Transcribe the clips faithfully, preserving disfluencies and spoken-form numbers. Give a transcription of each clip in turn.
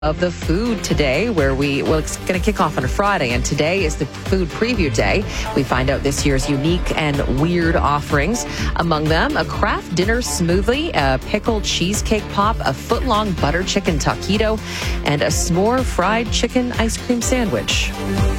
Of the food today, where we, well, it's going to kick off on a Friday, and today is the food preview day. We find out this year's unique and weird offerings. Among them, a Kraft Dinner smoothie, a pickled cheesecake pop, a foot-long butter chicken taquito, and a s'more fried chicken ice cream sandwich.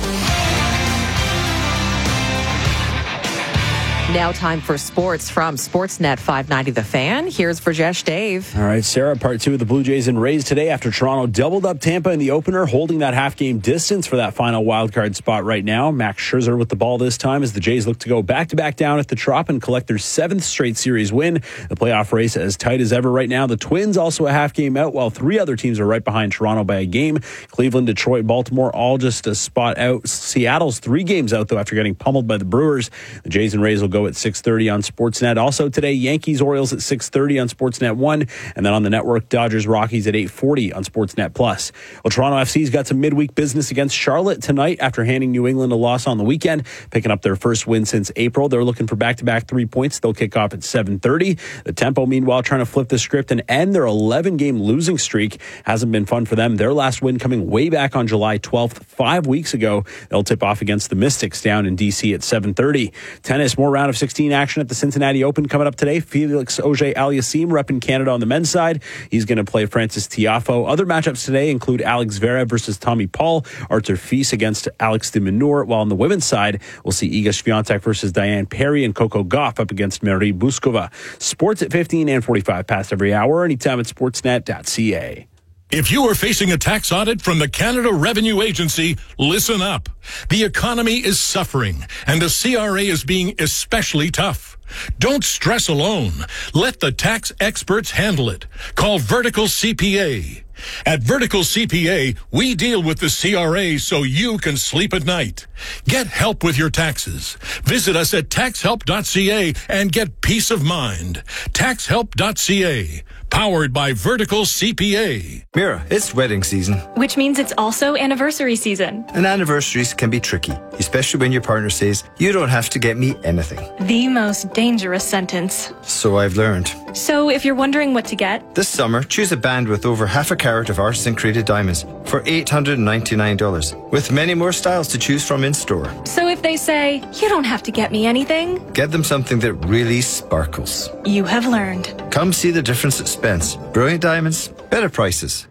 Now time for sports from Sportsnet five ninety The Fan. Here's Virjesh Dave. All right, Sarah, part two of the Blue Jays and Rays today after Toronto doubled up Tampa in the opener, holding that half-game distance for that final wildcard spot right now. Max Scherzer with the ball this time as the Jays look to go back-to-back down at the Trop and collect their seventh straight series win. The playoff race as tight as ever right now. The Twins also a half-game out, while three other teams are right behind Toronto by a game. Cleveland, Detroit, Baltimore, all just a spot out. Seattle's three games out, though, after getting pummeled by the Brewers. The Jays and Rays will go at six thirty on Sportsnet. Also today, Yankees Orioles at six thirty on Sportsnet one, and then on the network, Dodgers Rockies at eight forty on Sportsnet Plus. Well, Toronto F C's got some midweek business against Charlotte tonight after handing New England a loss on the weekend, picking up their first win since April. They're looking for back-to-back three points. They'll kick off at seven thirty. The Tempo, meanwhile, trying to flip the script and end their eleven-game losing streak. Hasn't been fun for them. Their last win coming way back on July twelfth, five weeks ago. They'll tip off against the Mystics down in D C at seven thirty. Tennis, more round of sixteen action at the Cincinnati Open coming up today. Felix Auger-Aliassime repping Canada on the men's side. He's going to play Francis Tiafoe. Other matchups today include Alex Zverev versus Tommy Paul, Arthur Fils against Alex de Minaur, while on the women's side, we'll see Iga Swiatek versus Diane Parry and Coco Gauff up against Marie Buskova. Sports at fifteen and forty-five past every hour, anytime at sportsnet dot c a. If you are facing a tax audit from the Canada Revenue Agency, listen up. The economy is suffering, and the C R A is being especially tough. Don't stress alone. Let the tax experts handle it. Call Vertical C P A. At Vertical C P A, we deal with the C R A so you can sleep at night. Get help with your taxes. Visit us at tax help dot c a and get peace of mind. tax help dot c a. Powered by Vertical C P A. Mira, it's wedding season. Which means it's also anniversary season. And anniversaries can be tricky, especially when your partner says, you don't have to get me anything. The most dangerous sentence. So I've learned. So if you're wondering what to get, this summer, choose a band with over half a carat of artisan-created diamonds for eight hundred ninety-nine dollars, with many more styles to choose from in store. So if they say, you don't have to get me anything, get them something that really sparkles. You have learned. Come see the difference at Spence. Brilliant diamonds, better prices.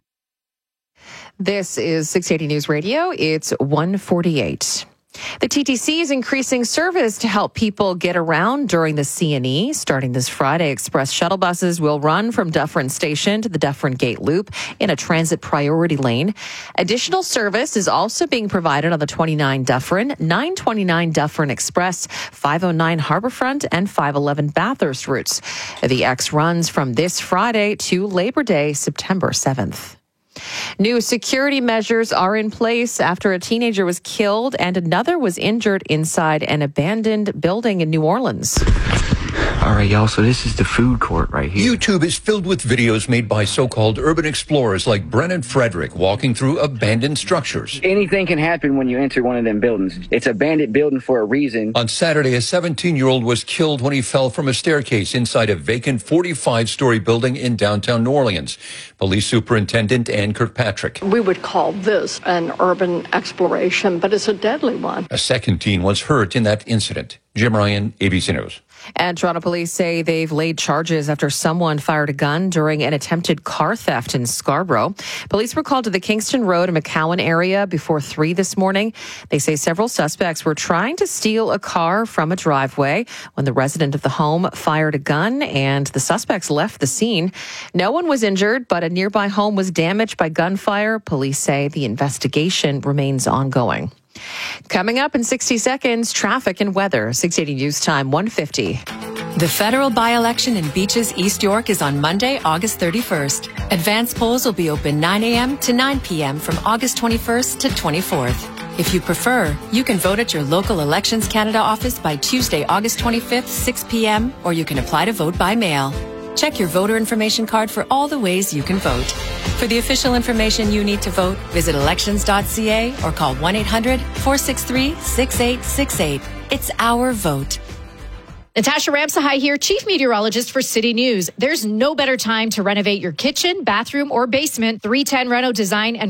This is six eighty News Radio. It's one forty-eight. The T T C is increasing service to help people get around during the C N E. Starting this Friday, express shuttle buses will run from Dufferin Station to the Dufferin Gate Loop in a transit priority lane. Additional service is also being provided on the twenty-nine Dufferin, nine twenty-nine Dufferin Express, five oh nine Harbourfront, and five eleven Bathurst routes. The X runs from this Friday to Labor Day, September seventh. New security measures are in place after a teenager was killed and another was injured inside an abandoned building in New Orleans. All right, y'all, so this is the food court right here. YouTube is filled with videos made by so-called urban explorers like Brennan Frederick walking through abandoned structures. Anything can happen when you enter one of them buildings. It's a bandit building for a reason. On Saturday, a seventeen-year-old was killed when he fell from a staircase inside a vacant forty-five-story building in downtown New Orleans. Police Superintendent Ann Kirkpatrick. We would call this an urban exploration, but it's a deadly one. A second teen was hurt in that incident. Jim Ryan, A B C News. And Toronto police say they've laid charges after someone fired a gun during an attempted car theft in Scarborough. Police were called to the Kingston Road and McCowan area before three this morning. They say several suspects were trying to steal a car from a driveway when the resident of the home fired a gun and the suspects left the scene. No one was injured, but a nearby home was damaged by gunfire. Police say the investigation remains ongoing. Coming up in sixty seconds, traffic and weather. six eighty News Time, one fifty. The federal by-election in Beaches, East York is on Monday, August thirty-first. Advance polls will be open nine a.m. to nine p.m. from August twenty-first to twenty-fourth. If you prefer, you can vote at your local Elections Canada office by Tuesday, August twenty-fifth, six p.m., or you can apply to vote by mail. Check your voter information card for all the ways you can vote. For the official information you need to vote, visit elections dot c a or call one eight hundred four six three six eight six eight. It's our vote. Natasha Ramsahai here, chief meteorologist for City News. There's no better time to renovate your kitchen, bathroom, or basement. three ten Reno Design and